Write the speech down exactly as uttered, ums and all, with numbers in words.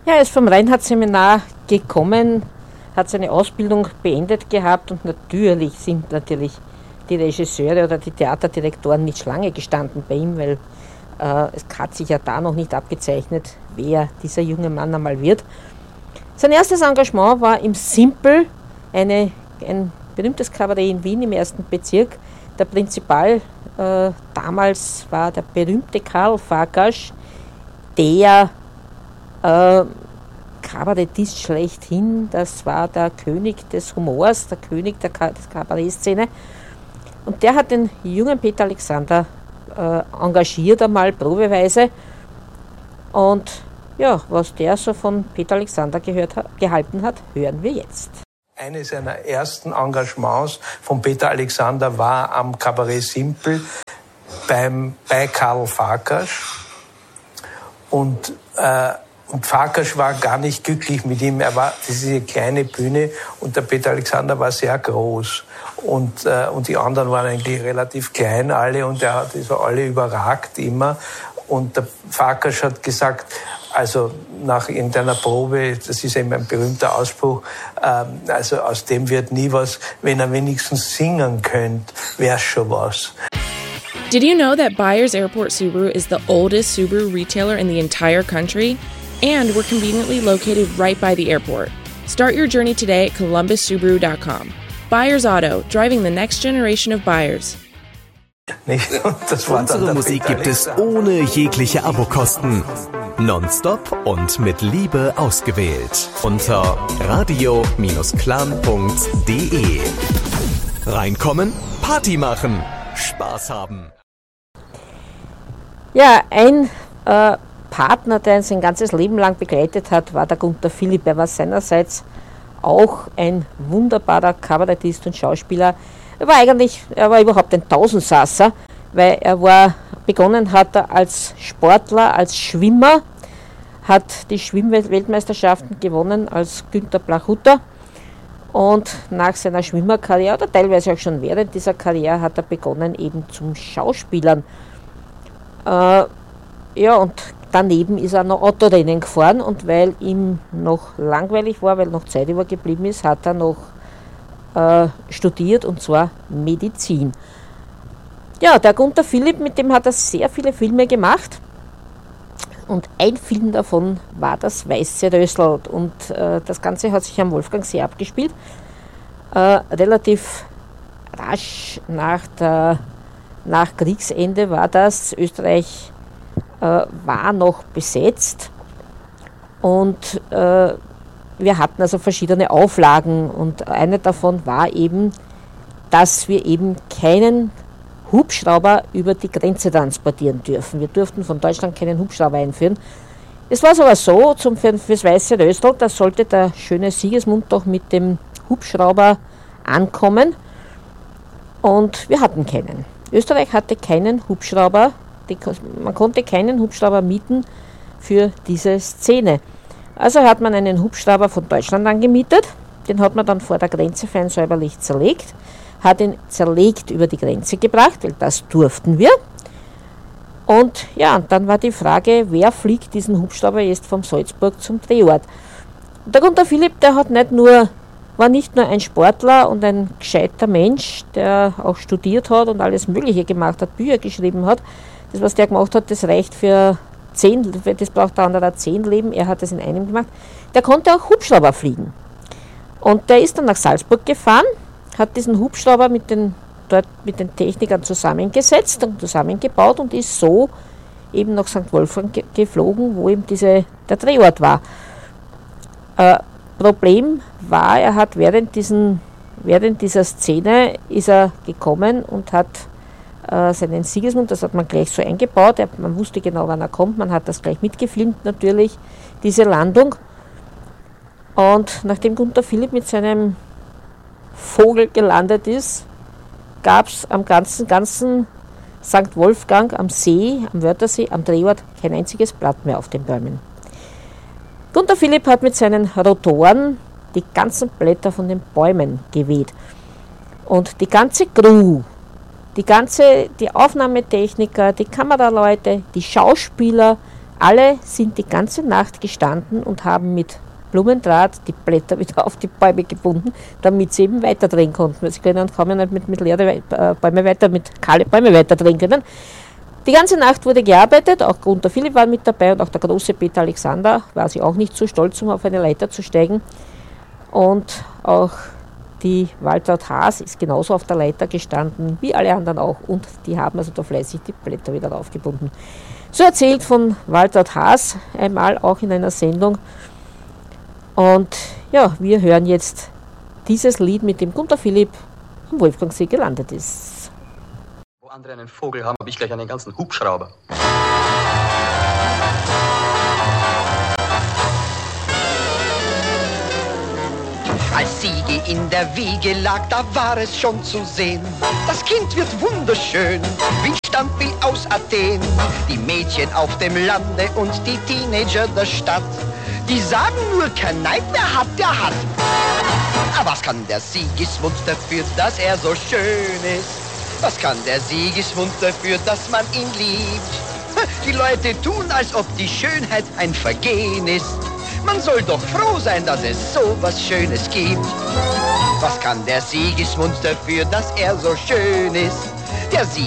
Ja, er ist vom Reinhardt-Seminar gekommen, hat seine Ausbildung beendet gehabt und natürlich sind natürlich die Regisseure oder die Theaterdirektoren nicht Schlange gestanden bei ihm, weil äh, es hat sich ja da noch nicht abgezeichnet, wer dieser junge Mann einmal wird. Sein erstes Engagement war im Simpel, eine, ein berühmtes Kabarett in Wien im ersten Bezirk. Der Prinzipal äh, damals war der berühmte Karl Farkas, der äh, Kabarettist schlechthin, das war der König des Humors, der König der Ka- des Kabarettszene. Und der hat den jungen Peter Alexander äh, engagiert, einmal probeweise. Und ja, was der so von Peter Alexander gehört hat, gehalten hat, hören wir jetzt. Eines seiner ersten Engagements von Peter Alexander war am Kabarett Simpel beim, bei Karl Farkas. Und, äh, und Farkas war gar nicht glücklich mit ihm. Er war diese kleine Bühne und der Peter Alexander war sehr groß. Und, äh, und die anderen waren eigentlich relativ klein alle und er hat so alle überragt immer. Und der Farkas hat gesagt, also nach irgendeiner Probe, das ist eben ein berühmter Ausspruch, ähm, also aus dem wird nie was, wenn er wenigstens singen könnte, wär's schon was. Did you know that Byers Airport Subaru is the oldest Subaru retailer in the entire country? And we're conveniently located right by the airport. Start your journey today at columbus subaru dot com. Byers Auto, driving the next generation of buyers. Das war Unsere Musik gibt es ohne jegliche Abokosten. Nonstop und mit Liebe ausgewählt. Unter radio Clan punkt de. Reinkommen, Party machen, Spaß haben. Ja, ein äh, Partner, der ihn sein ganzes Leben lang begleitet hat, war der Gunther Philipp. Er war seinerseits auch ein wunderbarer Kabarettist und Schauspieler. Er war eigentlich, er war überhaupt ein Tausendsasser, weil er war, begonnen hat er als Sportler, als Schwimmer, hat die Schwimmweltmeisterschaften gewonnen als Günther Blachutter und nach seiner Schwimmerkarriere oder teilweise auch schon während dieser Karriere hat er begonnen eben zum Schauspielern. Äh, ja, und daneben ist er noch Autorennen gefahren und weil ihm noch langweilig war, weil noch Zeit übergeblieben ist, hat er noch äh, studiert und zwar Medizin. Ja, der Gunther Philipp, mit dem hat er sehr viele Filme gemacht und ein Film davon war das Weiße Rösl und äh, das Ganze hat sich am Wolfgangsee abgespielt. Äh, relativ rasch nach, der, nach Kriegsende war das. Österreich äh, war noch besetzt und äh, wir hatten also verschiedene Auflagen und eine davon war eben, dass wir eben keinen Hubschrauber über die Grenze transportieren dürfen. Wir durften von Deutschland keinen Hubschrauber einführen. Es war aber so, zum, für, fürs Weiße Rösl, da sollte der schöne Sigismund doch mit dem Hubschrauber ankommen und wir hatten keinen. Österreich hatte keinen Hubschrauber, die, man konnte keinen Hubschrauber mieten für diese Szene. Also hat man einen Hubschrauber von Deutschland angemietet, den hat man dann vor der Grenze fein säuberlich zerlegt, hat ihn zerlegt über die Grenze gebracht, weil das durften wir. Und ja, und dann war die Frage, wer fliegt diesen Hubschrauber jetzt vom Salzburg zum Drehort? Und der Gunther Philipp, der hat nicht nur, war nicht nur ein Sportler und ein gescheiter Mensch, der auch studiert hat und alles Mögliche gemacht hat, Bücher geschrieben hat. Das, was der gemacht hat, das reicht für zehn, das braucht der andere zehn Leben, er hat das in einem gemacht. Der konnte auch Hubschrauber fliegen. Und der ist dann nach Salzburg gefahren, hat diesen Hubschrauber mit den, dort mit den Technikern zusammengesetzt und zusammengebaut und ist so eben nach Sankt Wolfgang ge- geflogen, wo eben diese, der Drehort war. Äh, Problem war, er hat während, diesen, während dieser Szene ist er gekommen und hat äh, seinen Sigismund, das hat man gleich so eingebaut, er, man wusste genau, wann er kommt, man hat das gleich mitgefilmt natürlich, diese Landung. Und nachdem Gunther Philipp mit seinem Vogel gelandet ist, gab es am ganzen, ganzen Sankt Wolfgang am See, am Wörthersee, am Drehort kein einziges Blatt mehr auf den Bäumen. Gunther Philipp hat mit seinen Rotoren die ganzen Blätter von den Bäumen geweht. Und die ganze Crew, die ganze, die Aufnahmetechniker, die Kameraleute, die Schauspieler, Alle sind die ganze Nacht gestanden und haben mit Blumendraht die Blätter wieder auf die Bäume gebunden, damit sie eben weiterdrehen konnten. Sie können kaum nicht mit, mit leeren Bäume weiter, mit kahle Bäume weiterdrehen können. Die ganze Nacht wurde gearbeitet, auch Gunther Philipp war mit dabei und auch der große Peter Alexander war sie auch nicht so stolz, um auf eine Leiter zu steigen. Und auch die Waltraud Haas ist genauso auf der Leiter gestanden, wie alle anderen auch. Und die haben also da fleißig die Blätter wieder aufgebunden. So erzählt von Waltraud Haas einmal auch in einer Sendung. Und ja, wir hören jetzt dieses Lied, mit dem Gunther Philipp am Wolfgangsee gelandet ist. Wo andere einen Vogel haben, habe ich gleich einen ganzen Hubschrauber. Als Siege in der Wiege lag, da war es schon zu sehen. Das Kind wird wunderschön, wie ein Stammbild aus Athen. Die Mädchen auf dem Lande und die Teenager der Stadt, die sagen nur, kein Neid, wer hat, der hat. Aber was kann der Sigismund dafür, dass er so schön ist? Was kann der Sigismund dafür, dass man ihn liebt? Die Leute tun, als ob die Schönheit ein Vergehen ist. Man soll doch froh sein, dass es so was Schönes gibt. Was kann der Sigismund dafür, dass er so schön ist? Der Sieg